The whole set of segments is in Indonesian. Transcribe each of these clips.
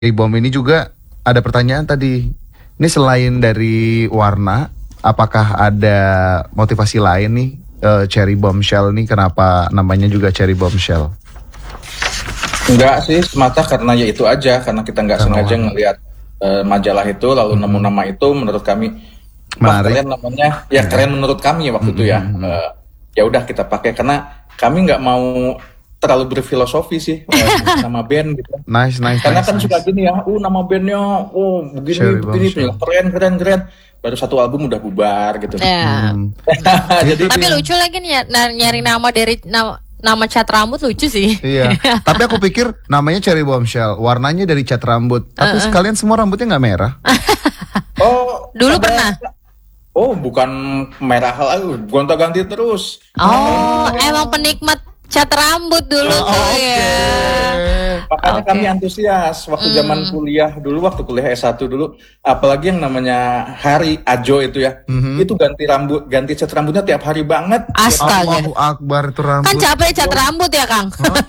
Bom ini juga ada pertanyaan tadi. Ini selain dari warna, apakah ada motivasi lain nih Cherry Bombshell nih? Kenapa namanya juga Cherry Bombshell? Enggak sih, semata karena ya itu aja, karena kita nggak sengaja ngelihat majalah itu lalu nemu nama itu, menurut kami keren namanya, ya keren menurut kami waktu itu ya. Ya udah kita pakai karena kami nggak mau terlalu berfilosofi sih nama band gitu. Nice. Karena kan suka gini ya, nama bandnya, begini, keren. Baru satu album udah bubar gitu. Jadi tapi lucu lagi nih ya, nyari nama dari nama cat rambut lucu sih. Iya. Tapi aku pikir namanya Cherry Bombshell, warnanya dari cat rambut. Tapi sekalian semua rambutnya nggak merah. Oh, dulu pernah. Oh, bukan merah lagi, gonta-ganti terus. Oh, emang penikmat cat rambut dulu. Makanya kami antusias waktu zaman kuliah dulu, waktu kuliah S1 dulu, apalagi yang namanya Hari Ajo itu ya. Itu ganti cat rambutnya tiap hari banget. Astaga. Allahu Akbar, itu rambut. Kan capek cat rambut ya, Kang.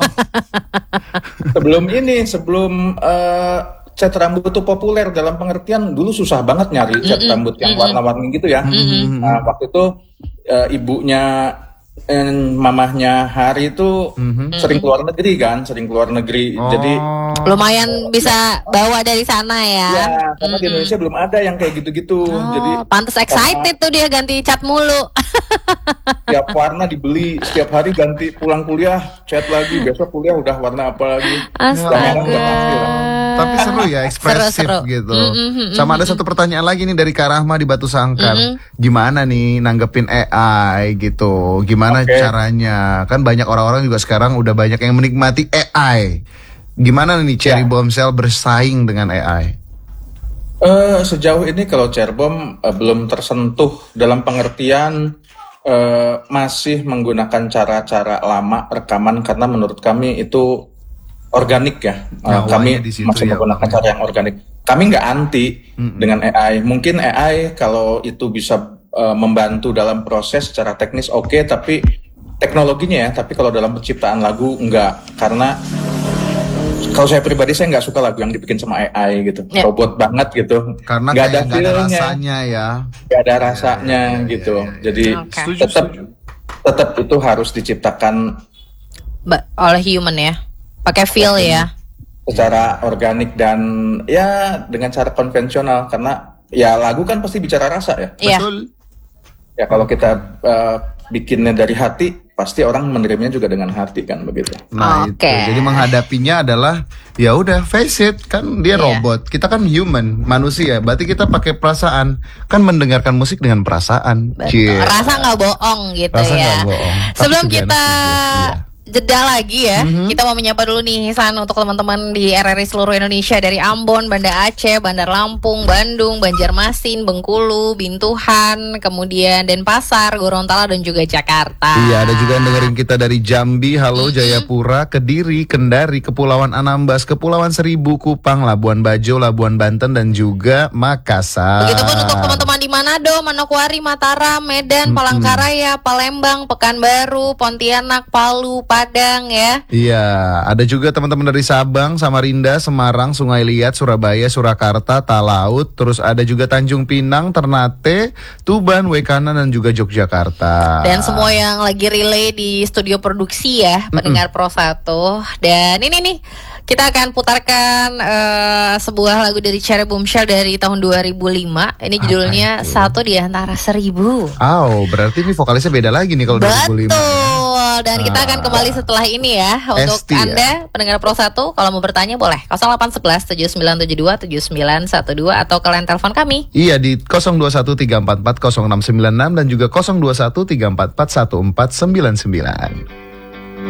Sebelum cat rambut itu populer, dalam pengertian dulu susah banget nyari cat rambut yang warna-warni gitu ya. Nah, waktu itu ibunya mamahnya Hari itu sering keluar negeri. Jadi lumayan bisa bawa dari sana ya. Ya, karena di Indonesia belum ada yang kayak gitu-gitu. Jadi pantes excited tuh dia ganti cat mulu. Tiap warna dibeli, setiap hari ganti, pulang kuliah cat lagi, besok kuliah udah warna apa lagi. Astaga. Tapi seru ya, ekspresif gitu. Sama ada satu pertanyaan lagi nih dari Kak Rahma di Batu Sangkar. Gimana nih nanggepin AI gitu? Gimana caranya? Kan banyak orang-orang juga sekarang udah banyak yang menikmati AI. Gimana nih Cherry Bombshell bersaing dengan AI? Sejauh ini kalau Cherry Bomb belum tersentuh, dalam pengertian masih menggunakan cara-cara lama rekaman, karena menurut kami itu organik ya. Kami masih menggunakan cara yang organik. Kami nggak anti dengan AI. Mungkin AI kalau itu bisa membantu dalam proses secara teknis tapi teknologinya ya. Tapi kalau dalam penciptaan lagu enggak, karena kalau saya pribadi saya nggak suka lagu yang dibikin sama AI gitu, robot banget gitu. Karena nggak ada rasanya ya. Nggak ada rasanya gitu. Jadi tetap itu harus diciptakan oleh human ya. Pakai feel ya. Secara organik dan ya dengan cara konvensional, karena ya lagu kan pasti bicara rasa ya. Betul. Ya kalau kita bikinnya dari hati, pasti orang menerimanya juga dengan hati kan begitu. Nah itu. Jadi menghadapinya adalah ya udah face it, kan dia robot, kita kan human, manusia. Berarti kita pakai perasaan, kan mendengarkan musik dengan perasaan. Rasa nggak bohong gitu rasa ya. Gak bohong. Sebelum kita jeda lagi ya, kita mau menyapa dulu nih San untuk teman-teman di RRI seluruh Indonesia, dari Ambon, Banda Aceh, Bandar Lampung, Bandung, Banjarmasin, Bengkulu, Bintuhan, kemudian Denpasar, Gorontalo dan juga Jakarta. Iya, ada juga yang dengerin kita dari Jambi, halo, Jayapura, Kediri, Kendari, Kepulauan Anambas, Kepulauan Seribu, Kupang, Labuan Bajo, Labuan Banten dan juga Makassar. Begitupun untuk teman-teman di Manado, Manokwari, Mataram, Medan, Palangkaraya, Palembang, Pekanbaru, Pontianak, Palu, Padang ya. Iya, ada juga teman-teman dari Sabang, Samarinda, Semarang, Sungai Liat, Surabaya, Surakarta, Talaut, terus ada juga Tanjung Pinang, Ternate, Tuban, Wekana dan juga Yogyakarta. Dan semua yang lagi relay di studio produksi ya, pendengar Pro 1. Dan ini nih kita akan putarkan sebuah lagu dari Cherry Bombshell dari tahun 2005. Ini judulnya Satu di Antara Seribu. Berarti ini vokalisnya beda lagi nih kalau 2005. Betul. Dan kita akan kembali setelah ini ya. Untuk Anda pendengar Pro 1, kalau mau bertanya boleh 0811 7972 7912 atau ke line telepon kami. Iya di 0213440696 dan juga 0213441499.